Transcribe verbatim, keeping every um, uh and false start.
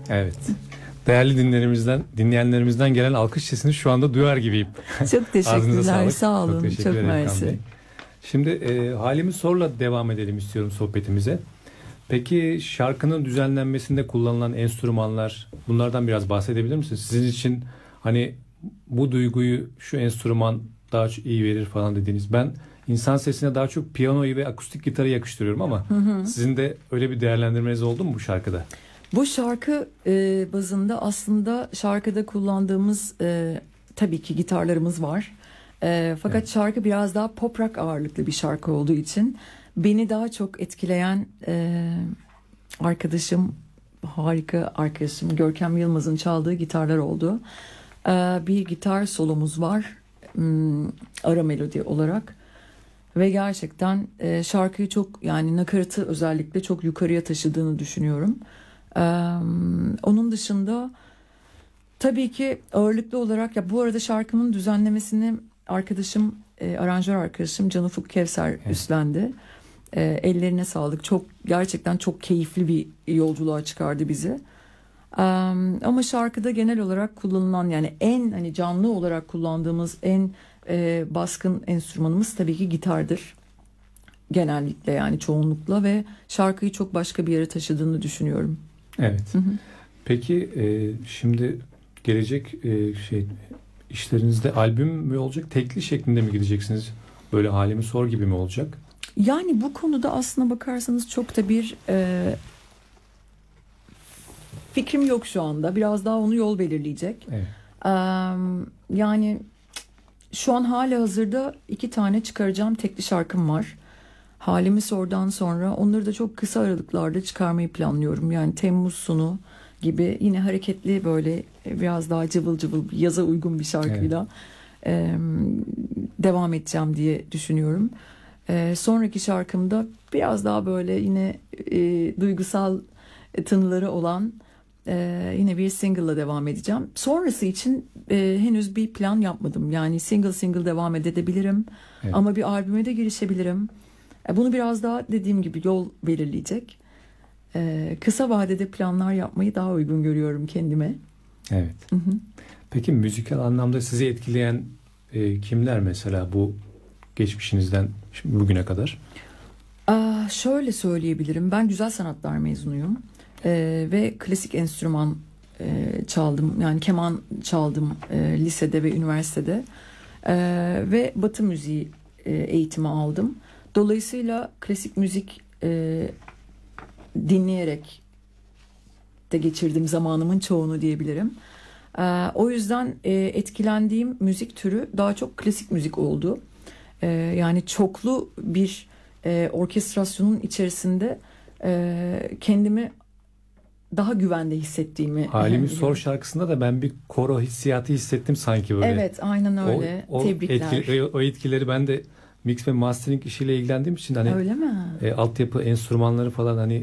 Evet. Değerli dinleyenlerimizden, dinleyenlerimizden gelen alkış sesini şu anda duyar gibiyim. Çok teşekkürler, sağ olun. Çok, teşekkür çok mersi. Şimdi e, Halimi Sor'la devam edelim istiyorum sohbetimize. Peki şarkının düzenlenmesinde kullanılan enstrümanlar, bunlardan biraz bahsedebilir misiniz? Sizin için hani bu duyguyu şu enstrüman daha çok iyi verir falan dediğiniz. Ben insan sesine daha çok piyanoyu ve akustik gitarı yakıştırıyorum ama hı hı. Sizin de öyle bir değerlendirmeniz oldu mu bu şarkıda? Bu şarkı e, bazında aslında şarkıda kullandığımız e, tabii ki gitarlarımız var. E, fakat evet. Şarkı biraz daha pop rock ağırlıklı bir şarkı olduğu için beni daha çok etkileyen e, arkadaşım, harika arkadaşım Görkem Yılmaz'ın çaldığı gitarlar oldu. E, bir gitar solomuz var, hmm, ara melodi olarak ve gerçekten e, şarkıyı çok, yani nakaratı özellikle çok yukarıya taşıdığını düşünüyorum. Ee, onun dışında tabii ki ağırlıklı olarak, ya bu arada şarkının düzenlemesini arkadaşım, e, aranjör arkadaşım Can Ufuk Kevser evet. üstlendi. E, ellerine sağlık. Çok, gerçekten çok keyifli bir yolculuğa çıkardı bizi. E, ama şarkıda genel olarak kullanılan, yani en hani canlı olarak kullandığımız en e, baskın enstrümanımız tabii ki gitardır. Genellikle, yani çoğunlukla, ve şarkıyı çok başka bir yere taşıdığını düşünüyorum. Evet. Hı hı. Peki e, şimdi gelecek e, şey işlerinizde albüm mü olacak, tekli şeklinde mi gideceksiniz? Böyle Halimi Sor gibi mi olacak? Yani bu konuda aslına bakarsanız çok da bir e, fikrim yok şu anda. Biraz daha onu yol belirleyecek. Evet. E, yani şu an hala hazırda iki tane çıkaracağım tekli şarkım var. Halimi Sor'dan sonra onları da çok kısa aralıklarda çıkarmayı planlıyorum. Yani Temmuz sonu gibi yine hareketli, böyle biraz daha cıvıl cıvıl, yaza uygun bir şarkıyla evet. e, devam edeceğim diye düşünüyorum. E, sonraki şarkımda biraz daha böyle yine e, duygusal tınıları olan e, yine bir single'la devam edeceğim. Sonrası için e, henüz bir plan yapmadım. Yani single single devam edebilirim evet. ama bir albüme de girişebilirim. Bunu biraz daha, dediğim gibi, yol belirleyecek. Ee, kısa vadede planlar yapmayı daha uygun görüyorum kendime. Evet. Hı hı. Peki müzikal anlamda sizi etkileyen e, kimler mesela bu geçmişinizden şimdi bugüne kadar? Aa, şöyle söyleyebilirim. Ben güzel sanatlar mezunuyum. Ee, ve klasik enstrüman e, çaldım. Yani keman çaldım e, lisede ve üniversitede. E, ve Batı müziği e, eğitimi aldım. Dolayısıyla klasik müzik e, dinleyerek de geçirdim zamanımın çoğunu diyebilirim. E, o yüzden e, etkilendiğim müzik türü daha çok klasik müzik oldu. E, yani çoklu bir e, orkestrasyonun içerisinde e, kendimi daha güvende hissettiğimi. Halimi Sor şarkısında da ben bir koro hissiyatı hissettim sanki böyle. Evet, aynen öyle. O, o Tebrikler. Etki, o etkileri ben de mix ve mastering işiyle ilgilendiğim için hani öyle mi? E, altyapı enstrümanları falan hani